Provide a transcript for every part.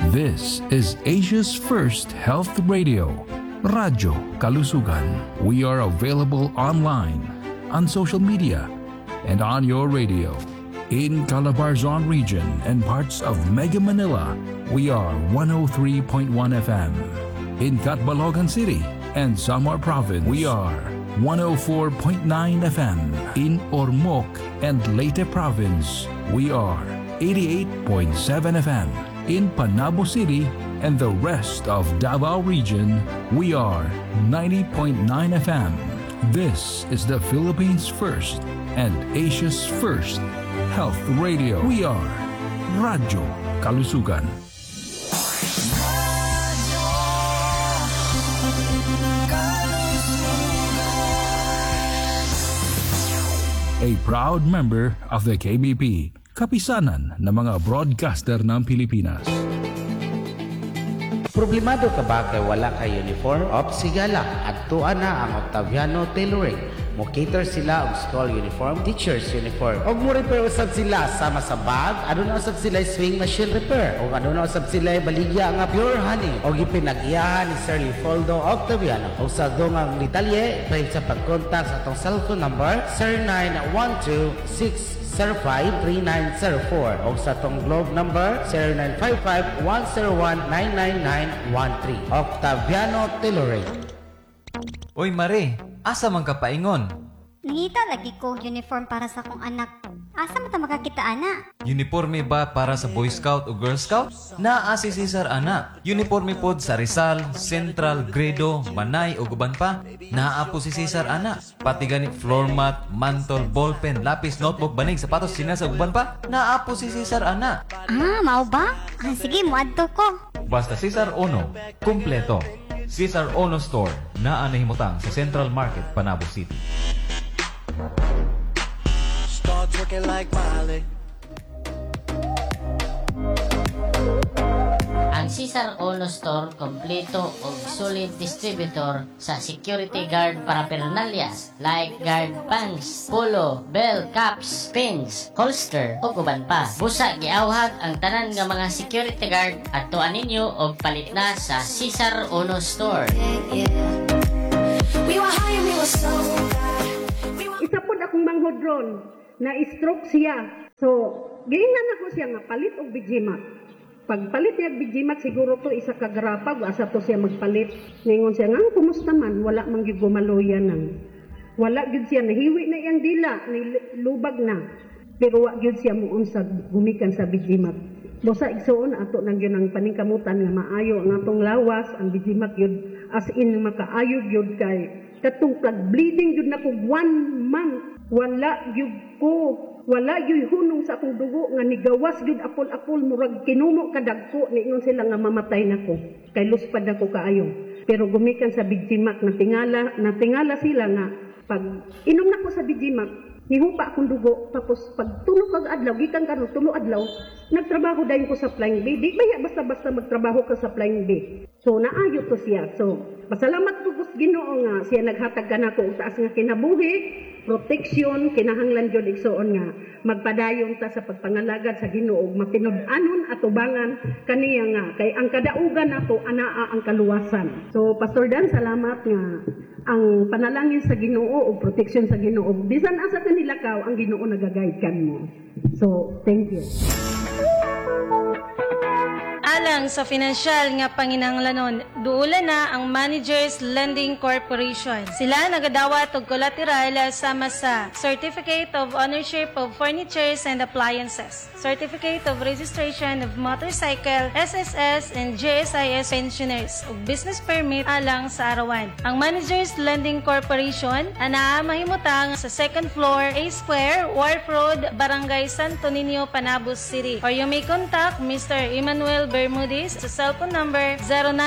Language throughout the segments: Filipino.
This is Asia's first health radio, Radyo Kalusugan. We are available online, on social media, and on your radio. In Calabarzon region and parts of Mega Manila, we are 103.1 FM. In Catbalogan City and Samar Province, we are 104.9 FM. In Ormoc and Leyte Province, we are 88.7 FM. In Panabo City and the rest of Davao region, we are 90.9 FM. This is the Philippines' first and Asia's first health radio. We are Radyo Kalusugan. A proud member of the KBP, kapisanan ng mga broadcaster ng Pilipinas. Problemado ka ba kay wala kay uniform? Sigala, adtuan na ang Octaviano Tailoring. Mo-cater sila og school uniform, teacher's uniform. Og mo repair usab sila sama sa bag, ano na usab sila swing machine repair. Og ano na usab sila baligya nga pure honey. Og ipinag-iyahan ni Sir Leopoldo Octaviano. Og sa dongang detalye, pwede sa pag-contact sa atong cellphone number 0912-605-3904 o sa atong globe number 0955-101-99913. Octaviano Tailoring. Oy Mare, asa man ka paingon? Nangita lagi ko uniform para sa akong anak. Asa man ta makakita ana? Uniforme ba para sa Boy Scout o Girl Scout? Naa si Cesar ana. Uniforme pod sa Rizal, Central, Gredo, Manay o guban pa. Naa po si Cesar ana. Pati gani floor mat, mantle, ballpen, lapis, notebook, banig, sapatos, sinas o guban pa. Naa po si Cesar ana. Mao ba? Sige, muadto ko. Basta Cesar Ono, kumpleto. Cesar Ono Store, naa nahimutang sa Central Market, Panabo City. Start looking like Miley. Ang Cesar Ono Store kompleto og solid distributor sa security guard paraphernalias like guard pants, polo, belt, caps, pins, holster ug uban pa. Busa giawhag ang tanan nga mga security guard adtuan ninyo og palit na sa Cesar Ono Store. Isa po akong manghodron na stroke siya. So, giingnan ako siya nga palit og bijimat. Pagpalit niya bijimat, siguro to isa kagarapag, asa to siya magpalit. Ngayon siya nga, kumusta man, wala mang yung gumaloya nang. Wala yun siya, nahiwi na iyang dila, nilubag na. Pero wala yun siya muon sa gumikan sa bijimat. Bosa igsoon, ato nang yun ang paningkamutan nga maayo ang atong lawas, ang bijimat yun, as in makaayo yun kay katong bleeding yun na ko 1 month. Wala yun ko. Wala yung hunong sa akong dugo nga nigawas yun apol-apol murag kinumo kadagko niingon sila nga mamatay nako kay luspad ako kaayo. Pero gumikan sa bijimak natingala sila nga pag inom nako sa bijimak nihupa akong dugo tapos pag tulo kag adlaw gikan karon tulo adlaw nagtrabaho dayon ko sa Flying B. Di baya basta-basta magtrabaho ka sa Flying B. So naayo to siya. So pasalamat ko sa Ginoo nga siya naghatag kanako og taas nga kinabuhi, protection, kinahanglan jud igsoon nga magpadayon ta sa pagpangalagad sa Ginoo makinud-anon atubangan kaniya nga kay ang kadaugan nato anaa ang kaluwasan. So Pastor Dan, salamat nga ang panalangin sa Ginoo o protection sa Ginoo bisan asa kanilakaw ang Ginoo nagaguide kan mo. So thank you. Alang sa financial nga panginahanglanon, duula na ang Managers Lending Corporation. Sila nagadawat og collateral sama sa Certificate of Ownership of Furnitures and Appliances, Certificate of Registration of Motorcycle, SSS and JSIS Pensioners ug Business Permit alang sa arawan. Ang Managers Lending Corporation ana mahimutang sa 2nd floor, A Square, Wharf Road, Barangay Santo Niño, Panabo City. Or you may contact Mr. Emmanuel Bermudez sa cellphone number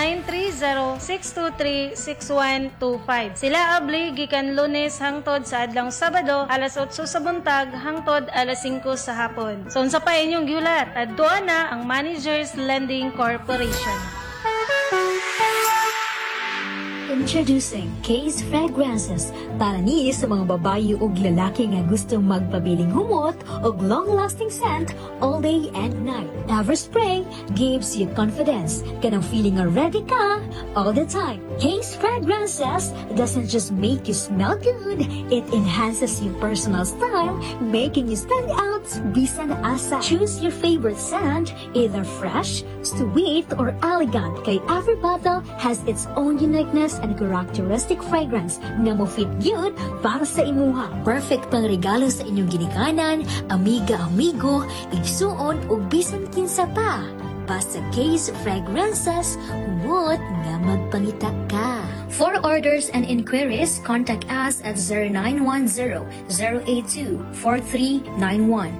0930-623-6125. Sila abli gikan Lunes hangtod sa adlong Sabado alas 8 sa buntag hangtod alas 5 sa hapon. So unsa pa inyong giulat? Adto na ang Managers Lending Corporation. Introducing Case Fragrances para ni sa mga babayi ug lalaki nga gustong magpabiling humot ug long-lasting scent all day and night. Everspray gives you confidence. Kanang feeling nga ready ka all the time. Case Fragrances doesn't just make you smell good, it enhances your personal style, making you stand out bisan asa. Choose your favorite scent, either fresh, sweet, or elegant, kay every bottle has its own uniqueness and characteristic fragrance nga mo fit good para sa imuha. Perfect pang regalo sa inyong ginikanan, amiga-amigo, igsuon o bisan kinsa pa. Basta Case Fragrances, humot nga magpangita ka. For orders and inquiries, contact us at 0910-082-4391.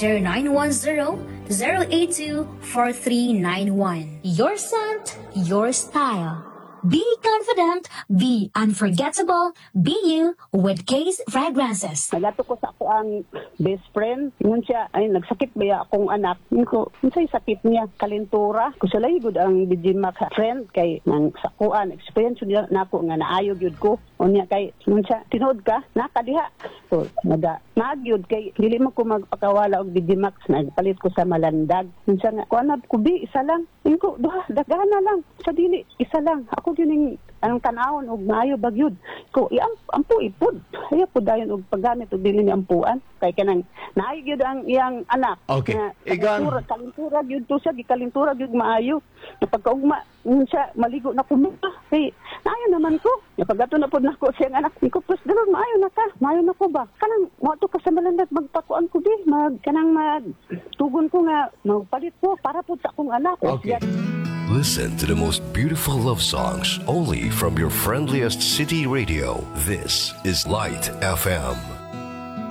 0910-082-4391. Your scent, your style. Be confident, be unforgettable, be you with Case Fragrances. Nagato ko sa ako ang best friend. Ngun siya, ay nagsakit ba akong anak. Ngun ko, unsay sakit niya? Kalintura. Kusalay gud ang Bijimak friend kay nang sakuan experience niya nako nga naayog yun ko. O niya kay, ngun siya, tinood ka, nakadiha. So, nagyod kay, dili mo ko magpakawala og Bijimak. Nagpalit ko sa Malandag. Ngun siya nga, kuanab ko bi, isa lang. Ngun ko, dagana lang. Sa dili, isa lang. Ako yun ang tanawon og maayo bagyod ko ampo ipod ay po dayon og paggamit og dili ni ampuan kay kanang naay gyud ang iyang anak. Okay. Kalintura gyud to siya gikalintura gyud maayo pagkaugma siya maligo na kumita kay naayo naman ko pagato na pod nako siya anak ko plus dalon maayo na ko ba kanang mo to ka sa Malandag magpakuan ko di kanang tugon ko nga magpalit ko para pod sa akong anak. Okay. Listen to the most beautiful love songs only from your friendliest city radio. This is Light FM.